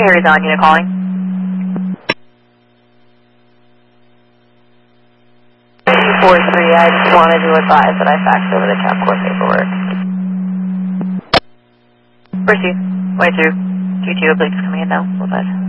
Carries on, unit calling. 243, I just wanted to advise that I faxed over the cap court paperwork. Proceed. Way through. Q2 obliques coming in now. Hold that.